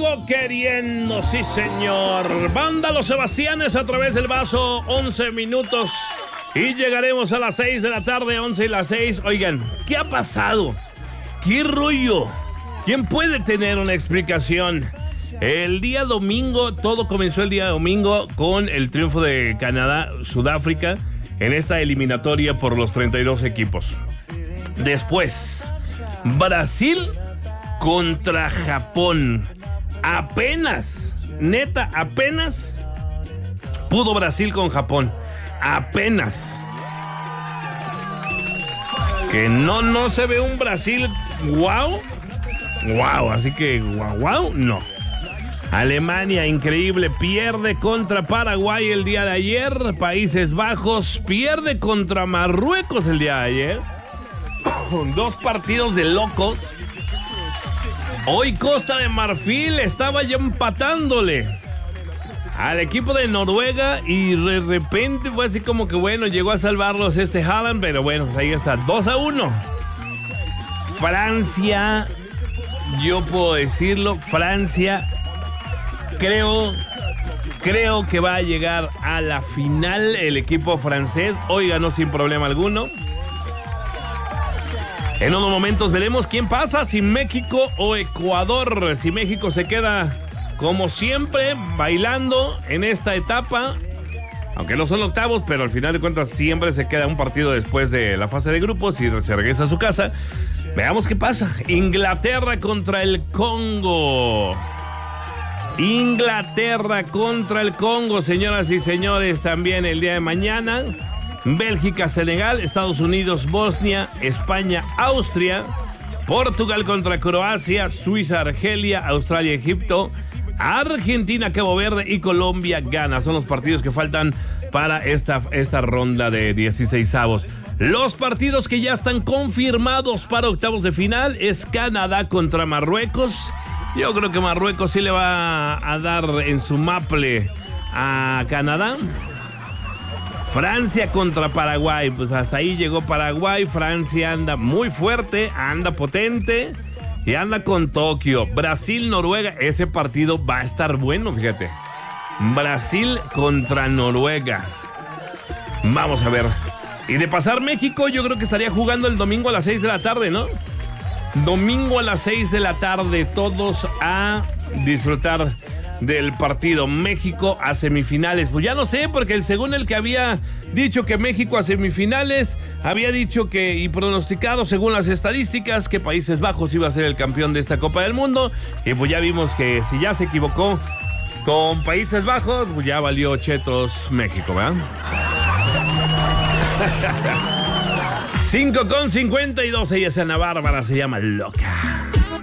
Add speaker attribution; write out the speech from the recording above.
Speaker 1: sigo queriendo, sí señor. Banda Los Sebastianes a través del vaso, 11 minutos. Y llegaremos a las 6 de la tarde, 11 y las 6. Oigan, ¿qué ha pasado? ¿Qué rollo? ¿Quién puede tener una explicación? El día domingo, todo comenzó el día domingo con el triunfo de Canadá, Sudáfrica, en esta eliminatoria por los 32 equipos. Después, Brasil contra Japón. Apenas pudo Brasil con Japón. Apenas. Que no se ve un Brasil wow, así que wow, no. Alemania, increíble, pierde contra Paraguay el día de ayer. Países Bajos pierde contra Marruecos el día de ayer. Dos partidos de locos. Hoy Costa de Marfil estaba ya empatándole al equipo de Noruega y de repente fue así como que bueno, llegó a salvarlos Haaland, pero bueno, pues ahí está, 2-1. Francia, yo puedo decirlo, Francia creo que va a llegar a la final el equipo francés. Hoy ganó sin problema alguno. En unos momentos veremos quién pasa, si México o Ecuador. Si México se queda como siempre bailando en esta etapa, aunque no son octavos, pero al final de cuentas siempre se queda un partido después de la fase de grupos y se regresa a su casa. Veamos qué pasa. Inglaterra contra el Congo. Inglaterra contra el Congo, señoras y señores, también el día de mañana. Bélgica, Senegal, Estados Unidos, Bosnia, España, Austria, Portugal contra Croacia, Suiza, Argelia, Australia, Egipto, Argentina, Cabo Verde y Colombia, Ghana. Son los partidos que faltan para esta ronda de 16avos. Los partidos que ya están confirmados para octavos de final es Canadá contra Marruecos. Yo creo que Marruecos sí le va a dar en su maple a Canadá. Francia contra Paraguay, pues hasta ahí llegó Paraguay. Francia anda muy fuerte, anda potente y anda con Tokio. Brasil, Noruega, ese partido va a estar bueno, fíjate. Brasil contra Noruega. Vamos a ver. Y de pasar México, yo creo que estaría jugando el domingo a las 6 de la tarde, ¿no? Domingo a las 6 de la tarde, todos a disfrutar del partido. México a semifinales. Pues ya no sé, porque según el que había dicho que México a semifinales, había dicho que y pronosticado según las estadísticas que Países Bajos iba a ser el campeón de esta Copa del Mundo. Y pues ya vimos que si ya se equivocó con Países Bajos, pues ya valió chetos México, ¿verdad? 5:52, ella es Ana Bárbara, se llama Loca.